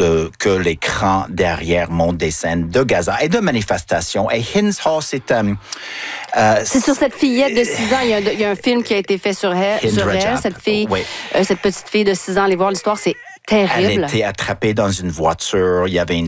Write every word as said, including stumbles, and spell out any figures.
euh, que l'écran derrière montre des scènes de Gaza et de manifestations. Et Hins Hall, c'est... Euh, euh, c'est sur cette fillette de six ans. Il y a un, il y a un film qui a été fait sur elle, sur elle cette fille, oui. euh, cette petite fille de six ans. Allez voir l'histoire, c'est terrible. Elle était attrapée dans une voiture. Il y avait une